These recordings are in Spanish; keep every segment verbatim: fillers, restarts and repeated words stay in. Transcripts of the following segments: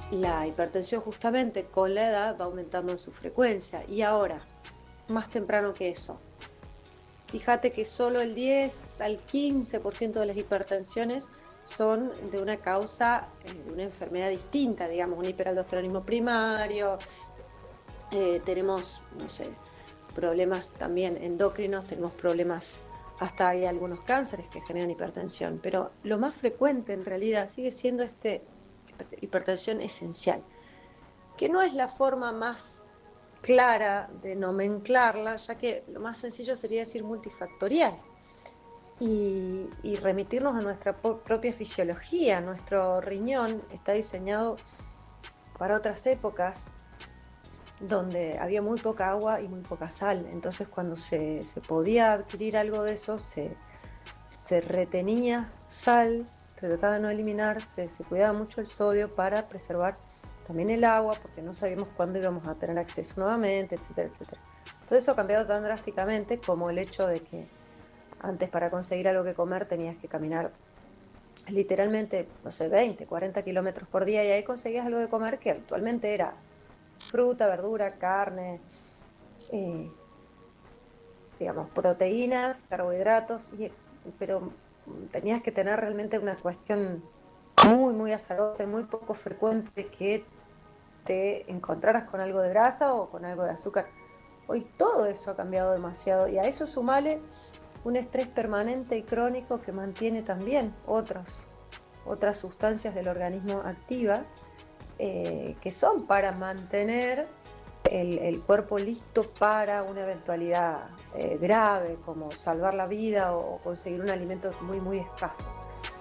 la hipertensión justamente con la edad va aumentando en su frecuencia. Y ahora, más temprano que eso, fíjate que solo el diez al quince por ciento de las hipertensiones son de una causa, eh, de una enfermedad distinta, digamos, un hiperaldosteronismo primario, eh, tenemos, no sé, problemas también endocrinos, tenemos problemas, hasta hay algunos cánceres que generan hipertensión, pero lo más frecuente en realidad sigue siendo este hipertensión esencial, que no es la forma más clara de nomenclarla, ya que lo más sencillo sería decir multifactorial y, y remitirnos a nuestra propia fisiología. Nuestro riñón está diseñado para otras épocas donde había muy poca agua y muy poca sal, entonces cuando se, se podía adquirir algo de eso se, se retenía sal, se trataba de no eliminar, se, se cuidaba mucho el sodio para preservar también el agua, porque no sabíamos cuándo íbamos a tener acceso nuevamente, etcétera, etcétera. Todo eso ha cambiado tan drásticamente como el hecho de que antes para conseguir algo que comer tenías que caminar literalmente, no sé, veinte, cuarenta kilómetros por día, y ahí conseguías algo de comer que habitualmente era fruta, verdura, carne, eh, digamos, proteínas, carbohidratos, y, pero tenías que tener realmente una cuestión muy, muy azarosa y muy poco frecuente que te encontraras con algo de grasa o con algo de azúcar. Hoy todo eso ha cambiado demasiado, y a eso sumale un estrés permanente y crónico que mantiene también otros, otras sustancias del organismo activas, eh, que son para mantener el, el cuerpo listo para una eventualidad eh, grave, como salvar la vida o conseguir un alimento muy, muy escaso.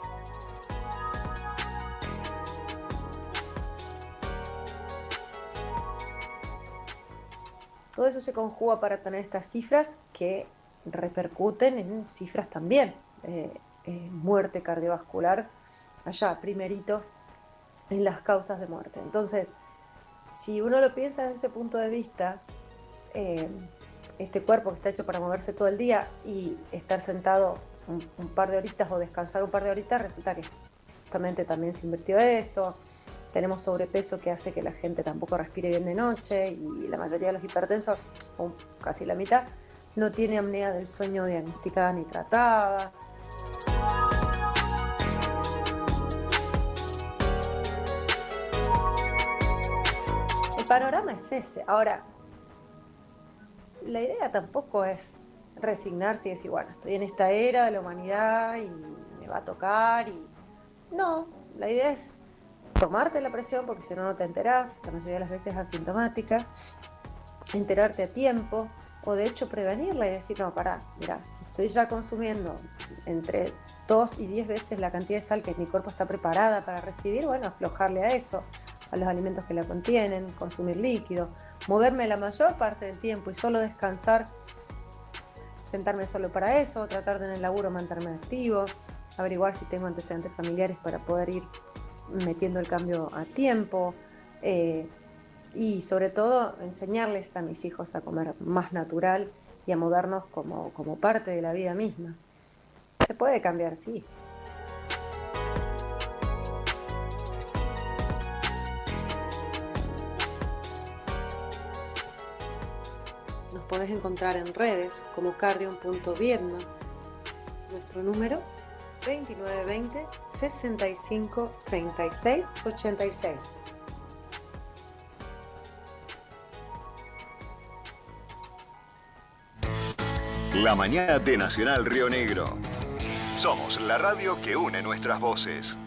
Todo eso se conjuga para tener estas cifras que repercuten en cifras también, eh, eh, muerte cardiovascular, allá primeritos en las causas de muerte. Entonces, si uno lo piensa desde ese punto de vista, eh, este cuerpo que está hecho para moverse todo el día y estar sentado un, un par de horitas o descansar un par de horitas, resulta que justamente también se invirtió eso. Tenemos sobrepeso que hace que la gente tampoco respire bien de noche, y la mayoría de los hipertensos, o casi la mitad, no tiene apnea del sueño diagnosticada ni tratada. El panorama es ese. Ahora, la idea tampoco es resignarse y decir, bueno, estoy en esta era de la humanidad y me va a tocar. Y no, la idea es tomarte la presión, porque si no, no te enterás, la mayoría de las veces asintomática, enterarte a tiempo, o de hecho prevenirla y decir, no, pará, mirá, si estoy ya consumiendo entre dos y diez veces la cantidad de sal que mi cuerpo está preparada para recibir, bueno, aflojarle a eso, a los alimentos que la contienen, consumir líquido, moverme la mayor parte del tiempo y solo descansar, sentarme solo para eso, tratar de en el laburo mantenerme activo, averiguar si tengo antecedentes familiares para poder ir metiendo el cambio a tiempo, eh, y sobre todo enseñarles a mis hijos a comer más natural y a movernos como, como parte de la vida misma. Se puede cambiar, sí. Nos podés encontrar en redes como cardion punto viedma. Nuestro número veintinueve veinte, sesenta y cinco, treinta y seis, ochenta y seis. La mañana de Nacional Río Negro. Somos la radio que une nuestras voces.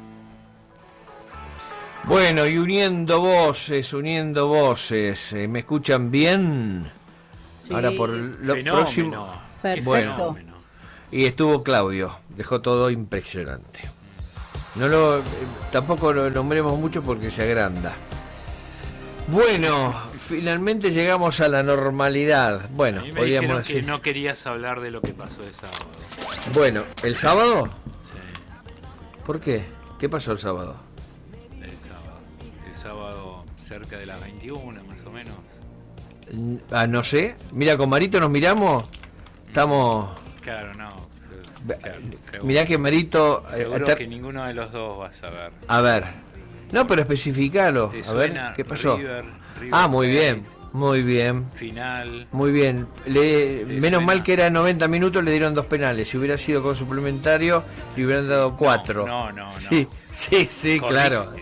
Bueno, y uniendo voces, uniendo voces. ¿Me escuchan bien? Sí. Ahora por lo Fenómeno. próximo. Perfecto. Bueno, y estuvo Claudio, dejó todo impresionante. No lo, eh, tampoco lo nombremos mucho porque se agranda. Bueno, finalmente llegamos a la normalidad. Bueno, A mí me podríamos dijeron decir. que no querías hablar de lo que pasó el sábado. Bueno, ¿el sábado? Sí, ¿Por qué? ¿Qué pasó el sábado? el sábado. El sábado cerca de las veintiuna, más o menos. Ah, no sé. Mira, con Marito nos miramos. Estamos. Claro, no. se- claro, seguro. Mirá que Marito. Seguro eh, ter- que ninguno de los dos va a saber. A ver. No, pero especificalo. ¿Te A ver, suena ¿qué pasó? River, River Ah, muy Plate, bien, muy bien. Final. Muy bien. Le, menos suena? mal que era noventa minutos, le dieron dos penales. Si hubiera sido con suplementario, le hubieran Sí, dado no, cuatro. No, no, no. Sí, sí, sí, Corrija, claro.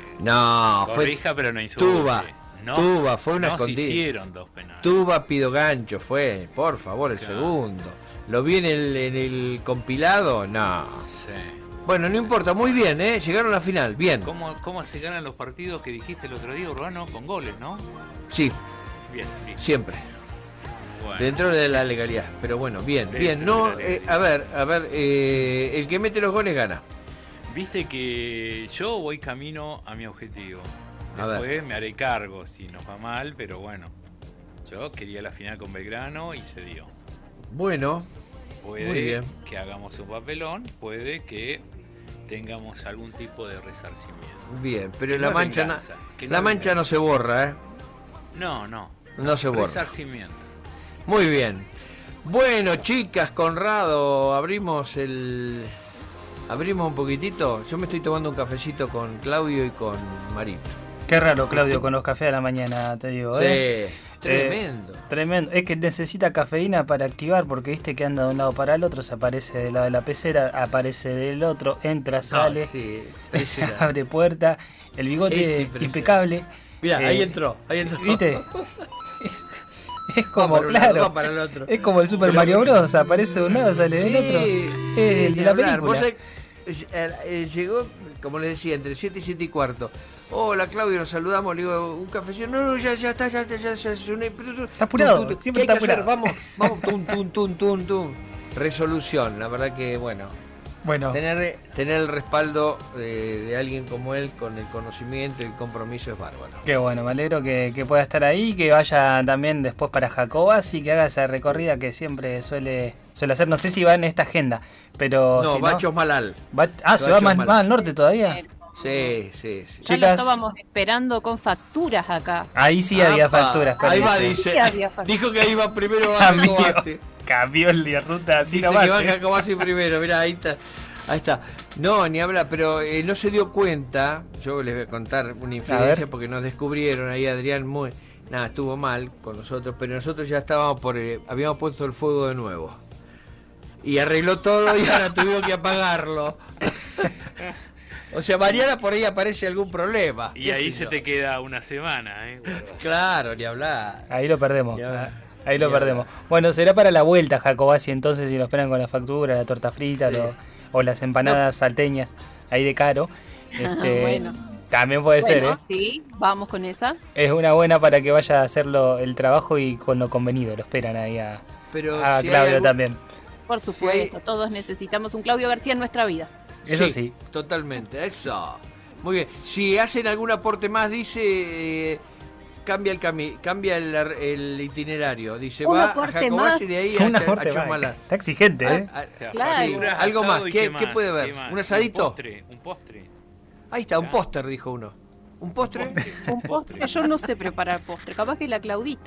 No, Corrija, fue pero no insulte. Tuba. No, Tuba, fue una no se escondida. hicieron dos penales. Tuba Pido Gancho fue, por favor, el Claro. segundo. ¿Lo vi en el, en el compilado? No. Sí. Bueno, no importa, muy bien, ¿eh? Llegaron a la final, bien. ¿Cómo, ¿Cómo se ganan los partidos que dijiste el otro día, Urbano? Con goles, ¿no? Sí, Bien, bien. siempre. Bueno. Dentro de la legalidad. Pero bueno, bien, Dentro bien. de No, la eh, legalidad. a ver, a ver, eh, el que mete los goles gana. Viste que yo voy camino a mi objetivo. A ver. Después me haré cargo si nos va mal, pero bueno. Yo quería la final con Belgrano y se dio. Bueno, Puede Muy bien. que hagamos un papelón, puede que tengamos algún tipo de resarcimiento. bien, pero Que la no es mancha, no, venganza, que no la es mancha venganza. no se borra, ¿eh? No, no. No se borra. Resarcimiento. Muy bien. Bueno, chicas, Conrado, abrimos el... Abrimos un poquitito. Yo me estoy tomando un cafecito con Claudio y con Marito. Qué raro, Claudio, con los cafés de la mañana, te digo, ¿eh? Sí, tremendo. Tremendo. Es que necesita cafeína para activar, porque viste que anda de un lado para el otro, se aparece del lado de la pecera, aparece del otro, entra, No, sale, sí, impresionante. abre puerta, el Es bigote impresionante. impecable. Mirá, Eh, ahí entró, ahí entró. ¿Viste? Es, es Va como, para un lado, claro, va para el otro. es como el Super Pero- Mario Bros. Aparece de un lado, sale del Sí, otro. sí, Es el ni de la hablar. Vos película. sabés, eh, eh, llegó, como le decía, entre siete y siete y cuarto. Hola Claudio, nos saludamos, le digo, un cafecito. No, no, ya, ya está, ya está, ya, ya, ya, Está apurado, ¿qué siempre hay que está hacer? apurado. Vamos, vamos, tum, tum, tum, tum, tum. Resolución, la verdad que, bueno, Bueno, tener, tener el respaldo de, de alguien como él con el conocimiento y el compromiso es bárbaro. qué bueno, me alegro que, que pueda estar ahí, que vaya también después para Jacobas y que haga esa recorrida que siempre suele suele hacer. No sé si va en esta agenda, pero No, si Bachos Malal. va, ah, se va Bachos más, Malal. más al norte todavía. Sí, sí, sí. Ya lo Chicas. estábamos esperando con facturas acá. Ahí sí había Apa, facturas. Ahí va, parece. dice. Sí, había facturas. Dijo que ahí va primero a Amigo, Jacobasi. cambió el de ruta así Dice nomás. que va ¿eh? Jacobasi primero, mirá, ahí está. Ahí está. No, ni habla, pero eh, no se dio cuenta. Yo les voy a contar una infidencia ver. porque nos descubrieron ahí Adrián muy. Nada, estuvo mal con nosotros, pero nosotros ya estábamos por. eh, habíamos puesto el fuego de nuevo. Y arregló todo y ahora tuvimos que apagarlo. O sea, mañana por ahí aparece algún problema. Y qué ahí sé se yo. te queda una semana, ¿eh? Claro, ni hablar. Ahí lo perdemos. Ni hablar. Ahí lo Ni perdemos. hablar. Bueno, será para la vuelta, Jacobasi, entonces, si nos esperan con la factura, la torta frita Sí. lo- o las empanadas salteñas ahí de caro. Este, Bueno. También puede ser, Bueno, ¿eh? sí, vamos con esa. Es una buena para que vaya a hacerlo el trabajo y con lo convenido. Lo esperan ahí a, Pero a si hay Claudio algún- también. Por supuesto, todos necesitamos un Claudio García en nuestra vida. Eso sí. Totalmente, eso. Muy bien. Si hacen algún aporte más, dice, eh, cambia el cami cambia el, el itinerario. Dice, Un va a aporte Jacobasi más. y de ahí a, Un Cha- aporte a más. Chusmalá. Está exigente, ¿eh? Ah, ah, O sea, Claro. facturas, Algo asado más. y ¿Qué- más, qué puede haber? ¿Qué más? ¿Un asadito? Un postre, un postre. ahí está, un Ya. póster, dijo uno. ¿Un postre? Un postre. Yo no sé preparar postre, capaz que la Claudita.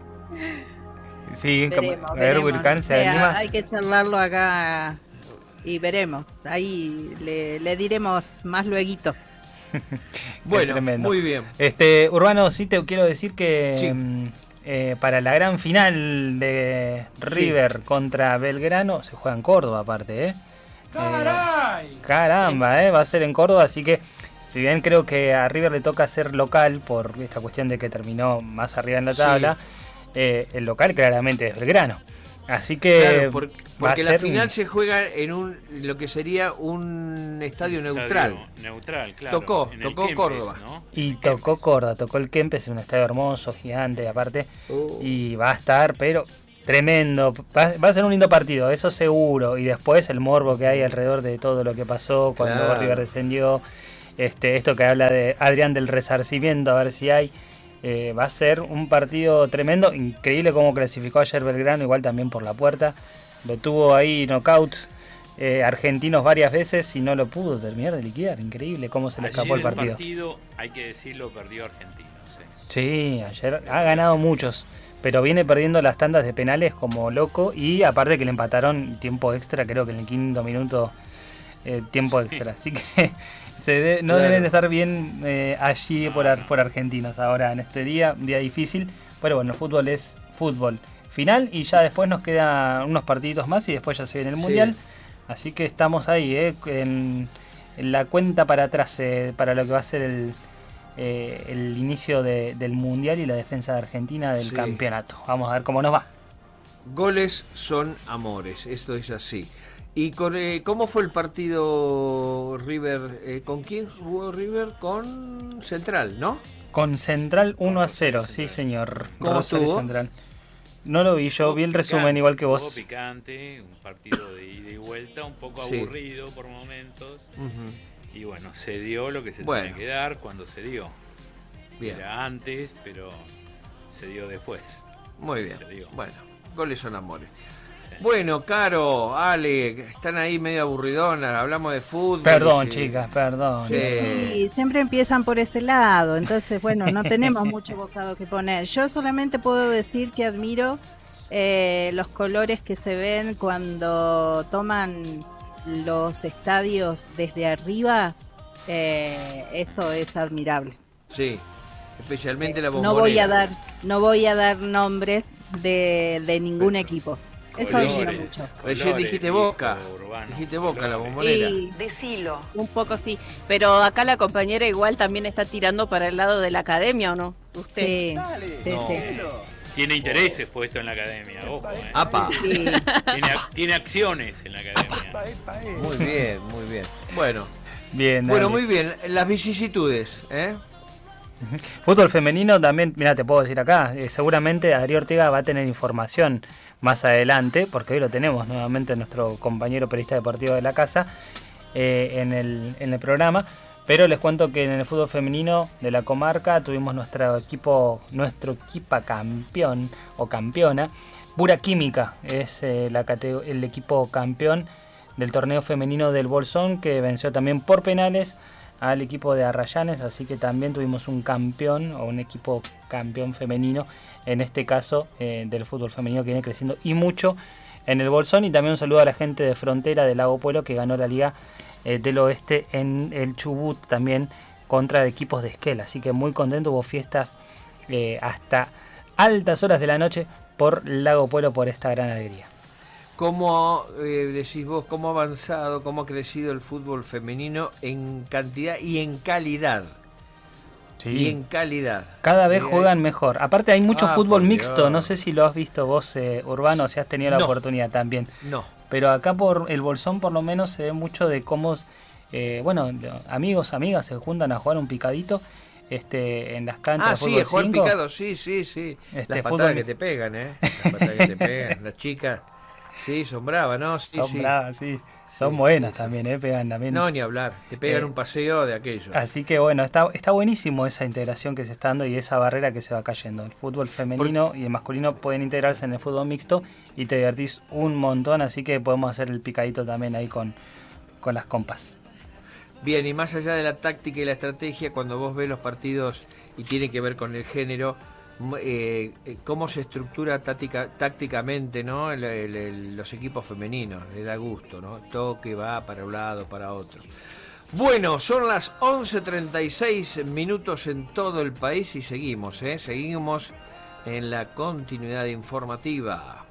Sí, Veremos, a ver, veremos. Vulcán se Eh, anima. Hay que charlarlo acá y veremos. Ahí le, le diremos más lueguito. Bueno, tremendo. muy bien. Este, Urbano, sí te quiero decir que Sí. mm, eh, para la gran final de River contra Belgrano se juega en Córdoba aparte, ¿eh? ¡Caray! caramba, ¿eh? Va a ser en Córdoba, así que si bien creo que a River le toca ser local por esta cuestión de que terminó más arriba en la Sí. tabla, eh, el local claramente es Belgrano. Así que Claro, por- va a porque la ser final un- se juega en un lo que sería un estadio neutral. Estadio Neutral, claro. Tocó, en el tocó Kempes, Córdoba. ¿no? Y El tocó Kempes. Córdoba, tocó el Kempes, un estadio hermoso, gigante aparte. Uh. Y va a estar, pero tremendo. Va, va a ser un lindo partido, eso seguro. Y después el morbo que hay alrededor de todo lo que pasó cuando Claro. River descendió. Este, esto que habla de Adrián del resarcimiento, a ver si hay. Eh, va a ser un partido tremendo. Increíble cómo clasificó ayer Belgrano, igual también por la puerta. Lo tuvo ahí knockout eh, argentinos varias veces y no lo pudo terminar de liquidar. Increíble cómo se le Ayer escapó el partido. partido, hay que decirlo, perdió Argentinos. ¿eh? Sí, ayer ha ganado muchos, pero viene perdiendo las tandas de penales como loco y aparte que le empataron tiempo extra, creo que en el quinto minuto eh, tiempo Sí. extra. Así que Se de, no Claro. deben de estar bien eh, allí por, ar- por argentinos ahora en este día, un día difícil. Pero bueno, el fútbol es fútbol. Final y ya después nos quedan unos partiditos más y después ya se viene el Sí. Mundial. Así que estamos ahí, eh, en, en la cuenta para atrás eh, para lo que va a ser el, eh, el inicio de- del Mundial y la defensa de Argentina del Sí. campeonato. Vamos a ver cómo nos va. Goles son amores, esto es así. ¿Y con, eh, cómo fue el partido River? Eh, ¿Con quién jugó River? Con Central, ¿no? Con Central uno a cero, sí señor. ¿Cómo Rosario estuvo? Central. No lo vi, yo vi el resumen igual que Un poco vos. picante, un partido de ida y vuelta, un poco Sí. aburrido por momentos. Ujú. Y bueno, se dio lo que se Bueno. tenía que dar cuando se dio. Bien, Era antes, pero se dio después. muy bien. Se dio. Bueno, goles son amores. Bueno, Caro, Ale, están ahí medio aburridonas, hablamos de fútbol. Perdón, y- chicas, perdón. Sí. Sí, siempre empiezan por ese lado, entonces bueno, no tenemos mucho bocado que poner. Yo solamente puedo decir que admiro eh, los colores que se ven cuando toman los estadios desde arriba, eh, eso es admirable. Sí, especialmente la No bombonera. voy a dar, no voy a dar nombres de, de ningún Pero- equipo. Eso Colores, admiro mucho. Recién colores, dijiste dijo Boca, Urbano, dijiste Boca, la colores. bombonera. Y Decilo. Un poco sí. Pero acá la compañera igual también está tirando para el lado de la academia, ¿o no? Usted. sí, sí, No. sí. Tiene intereses puestos en la academia, ojo. Eh. Apa, Sí. Tiene, ac- tiene acciones en la academia. muy bien, muy bien. Bueno, Bien, bueno, Ale. muy bien. Las vicisitudes, ¿eh? Fútbol femenino también, mira, te puedo decir acá, eh, seguramente Darío Ortega va a tener información más adelante, porque hoy lo tenemos nuevamente nuestro compañero periodista deportivo de la casa eh, en, el, en el programa, pero les cuento que en el fútbol femenino de la comarca tuvimos nuestro equipo, nuestro equipo campeón o campeona, Pura Química, es eh, la categ- el equipo campeón del torneo femenino del Bolsón, que venció también por penales al equipo de Arrayanes, así que también tuvimos un campeón o un equipo campeón femenino, en este caso eh, del fútbol femenino, que viene creciendo y mucho en el Bolsón. Y también un saludo a la gente de Frontera del Lago Pueblo, que ganó la Liga eh, del Oeste en el Chubut también contra equipos de Esquel, así que muy contento, hubo fiestas eh, hasta altas horas de la noche por Lago Pueblo por esta gran alegría. ¿Cómo eh, decís vos, cómo ha avanzado, cómo ha crecido el fútbol femenino en cantidad y en calidad? Y en calidad. Cada vez Eh, juegan mejor. Aparte hay mucho Ah, fútbol por mixto, Dios. no sé si lo has visto vos, eh, Urbano, si has tenido la No. oportunidad también. No. Pero acá por el Bolsón por lo menos se ve mucho de cómo, eh, bueno, de- amigos, amigas se juntan a jugar un picadito este, en las canchas Ah, de sí, fútbol el jugar cinco. picado, sí, sí, sí. Este, Las fútbol- patadas que te pegan, ¿eh? Las patadas que te pegan. Las chicas, sí, son bravas, ¿no? Sí, Son sí. bravas, sí. Son Sí, buenas sí, sí. también, eh, pegan también. No, ni hablar. Te pegan Eh, un paseo de aquello. Así que bueno, está, está buenísimo esa integración que se está dando y esa barrera que se va cayendo. El fútbol femenino y el masculino pueden integrarse en el fútbol mixto y te divertís un montón, así que podemos hacer el picadito también ahí con, con las compas. Bien, y más allá de la táctica y la estrategia, cuando vos ves los partidos y tiene que ver con el género, m- eh, eh, cómo se estructura táctica, tácticamente, ¿no? El- el- el- los equipos femeninos, le da gusto, ¿no? Toque va para un lado, para otro. Bueno, son las once treinta y seis minutos en todo el país y seguimos, ¿eh? Seguimos en la continuidad informativa.